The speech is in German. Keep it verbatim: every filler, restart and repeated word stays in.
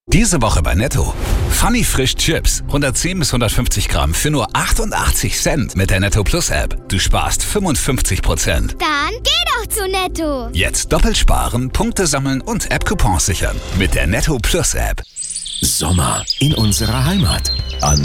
Diese Woche bei Netto. Funny Frisch Chips. hundertzehn bis hundertfünfzig Gramm für nur achtundachtzig Cent mit der Netto Plus App. Du sparst fünfundfünfzig Prozent. Dann geh doch zu Netto. Jetzt doppelt sparen, Punkte sammeln und App-Coupons sichern. Mit der Netto Plus App. Sommer in unserer Heimat. An